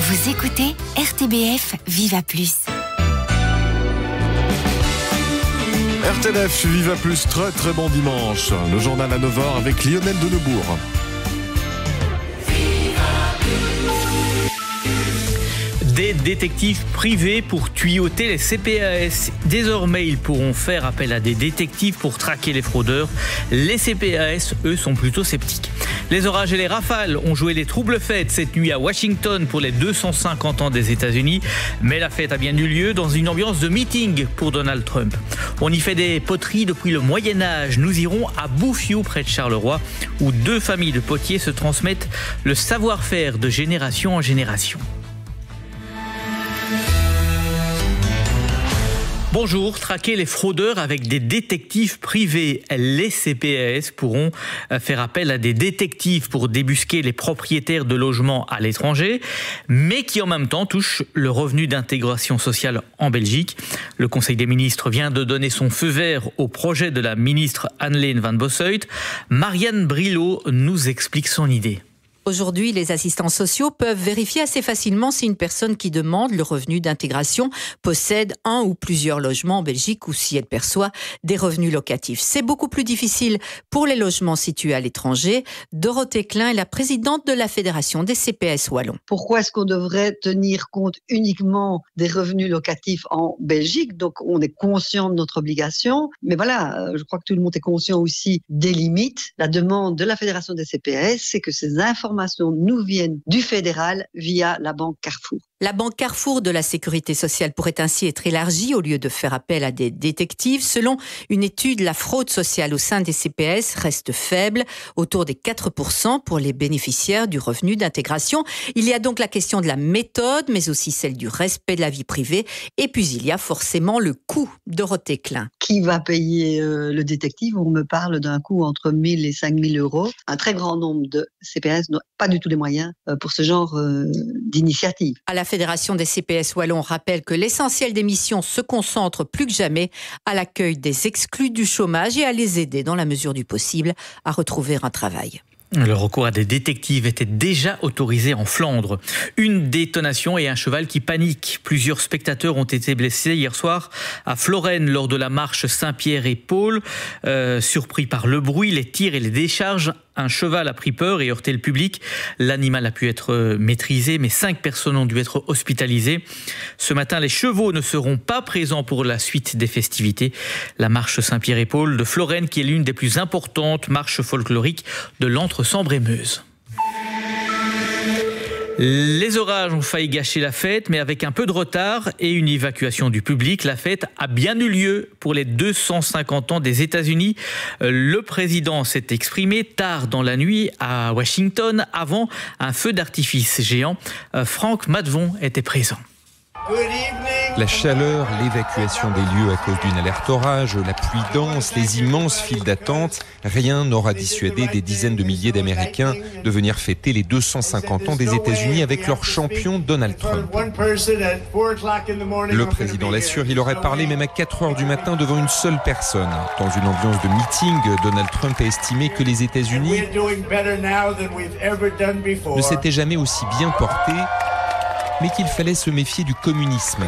Vous écoutez RTBF Viva Plus. RTBF Viva Plus, très très bon dimanche. Le journal à 9h avec Lionel Denebourg. Des détectives privés pour tuyauter les CPAS. Désormais, ils pourront faire appel à des détectives pour traquer les fraudeurs. Les CPAS, eux, sont plutôt sceptiques. Les orages et les rafales ont joué les troubles fêtes cette nuit à Washington pour les 250 ans des États-Unis. Mais la fête a bien eu lieu dans une ambiance de meeting pour Donald Trump. On y fait des poteries depuis le Moyen-Âge. Nous irons à Bouffiou, près de Charleroi, où deux familles de potiers se transmettent le savoir-faire de génération en génération. Bonjour, traquer les fraudeurs avec des détectives privés. Les CPAS pourront faire appel à des détectives pour débusquer les propriétaires de logements à l'étranger, mais qui en même temps touchent le revenu d'intégration sociale en Belgique. Le Conseil des ministres vient de donner son feu vert au projet de la ministre Anneleen van Bossuyt. Marianne Brilot nous explique son idée. Aujourd'hui, les assistants sociaux peuvent vérifier assez facilement si une personne qui demande le revenu d'intégration possède un ou plusieurs logements en Belgique ou si elle perçoit des revenus locatifs. C'est beaucoup plus difficile pour les logements situés à l'étranger. Dorothée Klein est la présidente de la Fédération des CPAS Wallons. Pourquoi est-ce qu'on devrait tenir compte uniquement des revenus locatifs en Belgique? Donc, on est conscient de notre obligation. Mais voilà, je crois que tout le monde est conscient aussi des limites. La demande de la Fédération des CPAS, c'est que ces informations nous viennent du fédéral via la banque Carrefour. La banque Carrefour de la Sécurité sociale pourrait ainsi être élargie au lieu de faire appel à des détectives. Selon une étude, la fraude sociale au sein des CPAS reste faible, autour des 4% pour les bénéficiaires du revenu d'intégration. Il y a donc la question de la méthode, mais aussi celle du respect de la vie privée. Et puis il y a forcément le coût. Dorothée Klein. Qui va payer le détective? On me parle d'un coût entre 1 000 et 5 000 euros. Un très grand nombre de CPAS n'ont pas du tout les moyens pour ce genre d'initiative. À la Fédération des CPAS Wallons rappelle que l'essentiel des missions se concentre plus que jamais à l'accueil des exclus du chômage et à les aider dans la mesure du possible à retrouver un travail. Le recours à des détectives était déjà autorisé en Flandre. Une détonation et un cheval qui panique. Plusieurs spectateurs ont été blessés hier soir à Florennes lors de la marche Saint-Pierre et Paul. Surpris par le bruit, les tirs et les décharges, un cheval a pris peur et heurté le public. L'animal a pu être maîtrisé, mais 5 personnes ont dû être hospitalisées. Ce matin, les chevaux ne seront pas présents pour la suite des festivités. La marche Saint-Pierre et Paul de Florennes, qui est l'une des plus importantes marches folkloriques de l'Entre-Sambre et Meuse. Les orages ont failli gâcher la fête, mais avec un peu de retard et une évacuation du public, la fête a bien eu lieu pour les 250 ans des États-Unis. Le président s'est exprimé tard dans la nuit à Washington avant un feu d'artifice géant. Franck Matvon était présent. La chaleur, l'évacuation des lieux à cause d'une alerte orage, la pluie dense, les immenses files d'attente, rien n'aura dissuadé des dizaines de milliers d'Américains de venir fêter les 250 ans des États-Unis avec leur champion Donald Trump. Le président l'assure, il aurait parlé même à 4 heures du matin devant une seule personne. Dans une ambiance de meeting, Donald Trump a estimé que les États-Unis ne s'étaient jamais aussi bien portés, mais qu'il fallait se méfier du communisme.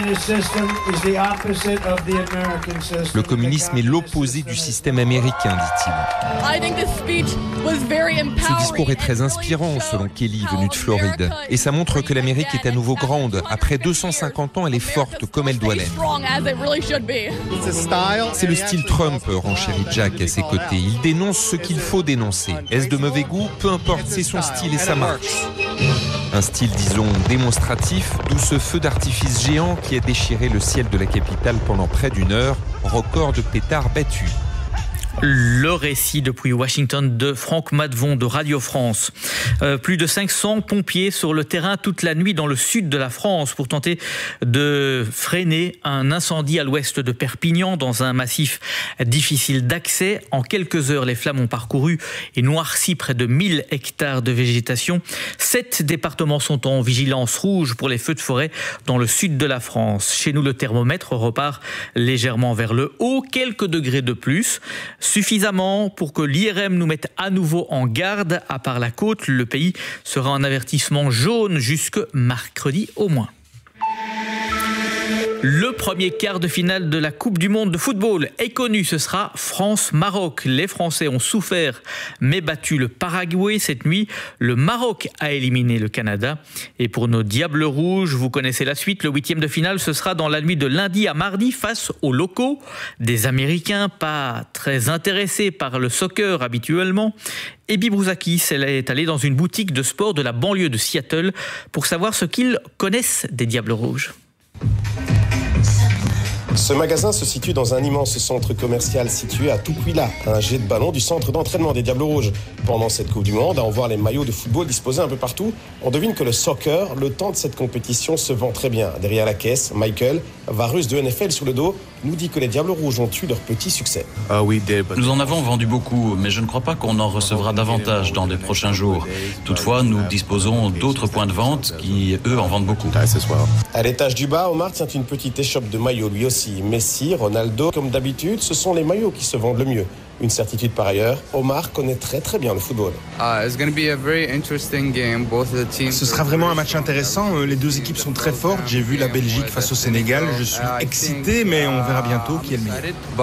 Le communisme est l'opposé du système américain, dit-il. Ce discours est très inspirant, selon Kelly, venu de Floride. Et ça montre que l'Amérique est à nouveau grande. Après 250 ans, elle est forte comme elle doit l'être. C'est le style Trump, renchérit Jack à ses côtés. Il dénonce ce qu'il faut dénoncer. Est-ce de mauvais goût? Peu importe, c'est son style et ça marche. Un style, disons, démonstratif, d'où ce feu d'artifice géant qui a déchiré le ciel de la capitale pendant près d'1 heure, record de pétards battus. Le récit depuis Washington de Franck Matvon de Radio France. Plus de 500 pompiers sur le terrain toute la nuit dans le sud de la France pour tenter de freiner un incendie à l'ouest de Perpignan dans un massif difficile d'accès. En quelques heures, les flammes ont parcouru et noirci près de 1000 hectares de végétation. 7 départements sont en vigilance rouge pour les feux de forêt dans le sud de la France. Chez nous, le thermomètre repart légèrement vers le haut, quelques degrés de plus. Suffisamment pour que l'IRM nous mette à nouveau en garde. À part la côte, le pays sera en avertissement jaune jusque mercredi au moins. Le premier quart de finale de la Coupe du Monde de football est connu, ce sera France-Maroc. Les Français ont souffert mais battu le Paraguay cette nuit. Le Maroc a éliminé le Canada. Et pour nos Diables Rouges, vous connaissez la suite, le 8e de finale, ce sera dans la nuit de lundi à mardi face aux locaux. Des Américains pas très intéressés par le soccer habituellement. Ebi Brouzakis, elle est allée dans une boutique de sport de la banlieue de Seattle pour savoir ce qu'ils connaissent des Diables Rouges. Ce magasin se situe dans un immense centre commercial situé à Tukwila, un jet de ballon du centre d'entraînement des Diables Rouges. Pendant cette Coupe du Monde, à en voir les maillots de football disposés un peu partout, on devine que le soccer, le temps de cette compétition, se vend très bien. Derrière la caisse, Michael, Varus de NFL sur le dos, nous dit que les Diables Rouges ont eu leur petit succès. Nous en avons vendu beaucoup, mais je ne crois pas qu'on en recevra davantage dans les prochains jours. Toutefois, nous disposons d'autres points de vente qui, eux, en vendent beaucoup. À l'étage du bas, Omar tient une petite échoppe de maillots lui aussi. Messi, Ronaldo, comme d'habitude, ce sont les maillots qui se vendent le mieux. Une certitude par ailleurs, Omar connaît très très bien le football. Ce sera vraiment un match intéressant. Les deux équipes sont très fortes. J'ai vu la Belgique face au Sénégal. Je suis excité, mais on verra bientôt qui est le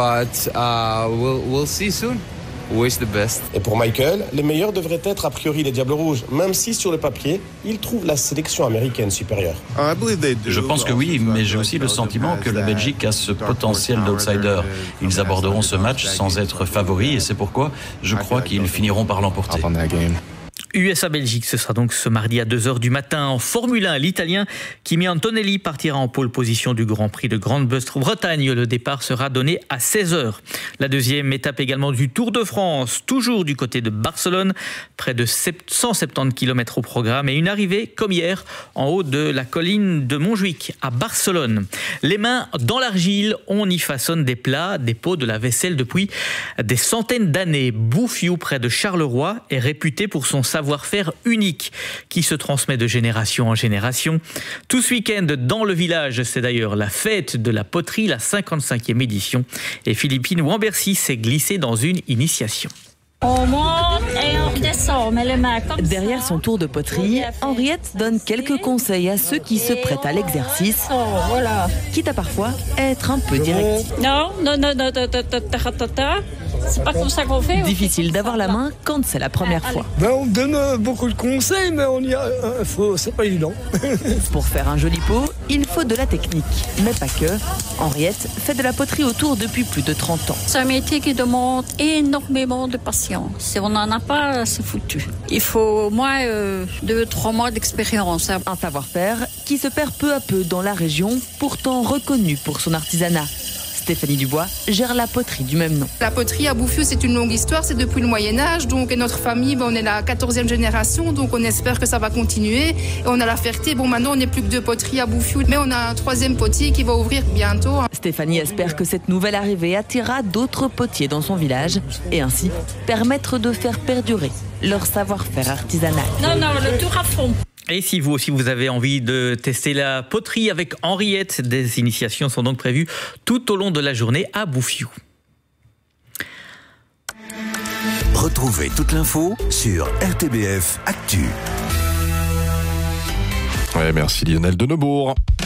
meilleur. Et pour Michael, les meilleurs devraient être a priori les Diables Rouges, même si sur le papier, il trouve la sélection américaine supérieure. Je pense que oui, mais j'ai aussi le sentiment que la Belgique a ce potentiel d'outsider. Ils aborderont ce match sans être favoris et c'est pourquoi je crois qu'ils finiront par l'emporter. USA-Belgique, ce sera donc ce mardi à 2h du matin. En Formule 1, l'Italien Kimi Antonelli partira en pole position du Grand Prix de Grande-Bretagne. Le départ sera donné à 16h. La deuxième étape également du Tour de France, toujours du côté de Barcelone. Près de 170 km au programme et une arrivée, comme hier, en haut de la colline de Montjuic, à Barcelone. Les mains dans l'argile, on y façonne des plats, des pots, de la vaisselle depuis des centaines d'années. Bouffiou, près de Charleroi, est réputé pour son savoir-faire unique qui se transmet de génération en génération. Tout ce week-end, dans le village, c'est d'ailleurs la fête de la poterie, la 55e édition. Et Philippine Wambercy s'est glissée dans une initiation. On monte et on descend, on met les mains comme ça. Derrière son tour de poterie, Henriette donne quelques conseils à ceux qui se prêtent à l'exercice, quitte à parfois être un peu directif. Non, c'est pas comme ça qu'on fait. Difficile d'avoir la main quand c'est la première fois. On donne beaucoup de conseils, mais c'est pas évident. Pour faire un joli pot, il faut de la technique, mais pas que. Henriette fait de la poterie autour depuis plus de 30 ans. C'est un métier qui demande énormément de patience. Si on n'en a pas, c'est foutu. Il faut au moins 2-3 mois d'expérience. Un savoir-faire qui se perd peu à peu dans la région, pourtant reconnue pour son artisanat. Stéphanie Dubois gère la poterie du même nom. La poterie à Bouffiou, c'est une longue histoire, c'est depuis le Moyen-Âge. Donc, et notre famille, on est la 14e génération, donc on espère que ça va continuer. Et on a la fierté, maintenant on n'est plus que 2 poteries à Bouffiou, mais on a un 3e potier qui va ouvrir bientôt. Stéphanie espère que cette nouvelle arrivée attirera d'autres potiers dans son village et ainsi permettre de faire perdurer leur savoir-faire artisanal. Non, le tour à fond. Et si vous aussi vous avez envie de tester la poterie avec Henriette, des initiations sont donc prévues tout au long de la journée à Bouffiou. Retrouvez toute l'info sur RTBF Actu. Ouais, merci Lionel de Neubourg.